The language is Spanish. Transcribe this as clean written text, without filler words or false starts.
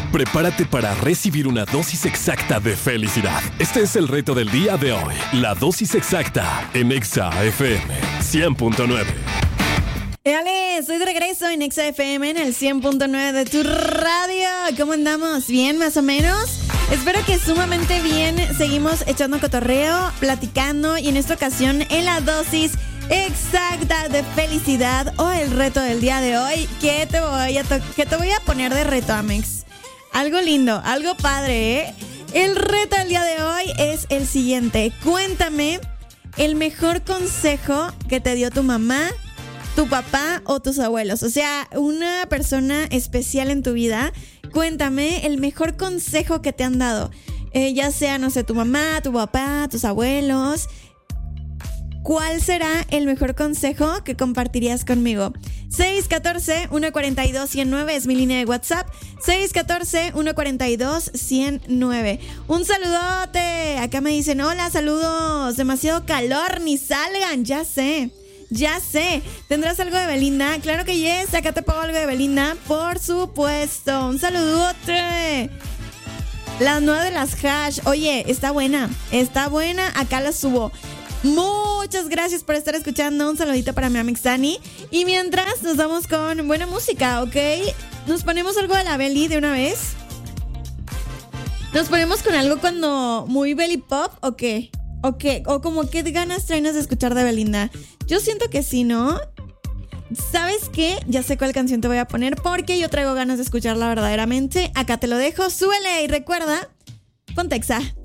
Prepárate para recibir una dosis exacta de felicidad. Este es el reto del día de hoy. La dosis exacta en Exa FM 100.9. ¡Éale! Estoy de regreso en Exa FM en el 100.9 de tu radio. ¿Cómo andamos? ¿Bien, más o menos? Espero que sumamente bien. Seguimos echando cotorreo, platicando y en esta ocasión en la dosis exacta de felicidad o el reto del día de hoy. ¿Qué te voy a poner de reto, Amex? Algo lindo, algo padre, ¿eh? El reto del día de hoy es el siguiente. Cuéntame el mejor consejo que te dio tu mamá, tu papá o tus abuelos. O sea, una persona especial en tu vida. Cuéntame el mejor consejo que te han dado. Ya sea, no sé, tu mamá, tu papá, tus abuelos. ¿Cuál será el mejor consejo que compartirías conmigo? 614-142-109 es mi línea de WhatsApp. 614-142-109. Un saludote. Acá me dicen, hola, saludos. Demasiado calor, ni salgan. Ya sé. ¿Tendrás algo de Belinda? Claro que yes. Acá te pongo algo de Belinda. Por supuesto. Un saludote. La nueva de las hash. Oye, está buena. Acá la subo. Muchas gracias por estar escuchando. Un saludito para mi Amex Dani. Y mientras nos vamos con buena música, ¿ok? ¿Nos ponemos algo de la Beli de una vez? ¿Nos ponemos con algo cuando muy belly pop o qué? O como qué ganas traen de escuchar de Belinda. Yo siento que sí, ¿no? ¿Sabes qué? Ya sé cuál canción te voy a poner porque yo traigo ganas de escucharla verdaderamente. Acá te lo dejo, súbele y recuerda, ponte Exa.